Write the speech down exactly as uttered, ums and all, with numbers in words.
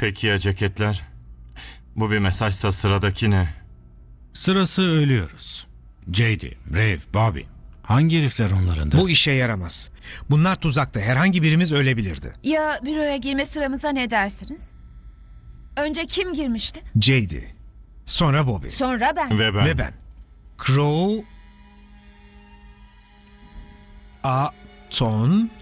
Peki ya ceketler? Bu bir mesajsa sıradaki ne? Sırası ölüyoruz. J D, Rave, Bobby. Hangi herifler onların da? Bu işe yaramaz. Bunlar tuzakta. Herhangi birimiz ölebilirdi. Ya büroya girme sıramıza ne dersiniz? Önce kim girmişti? J D. Sonra Bobby. Sonra ben. Ve ben. Ve ben. Crow... Aton...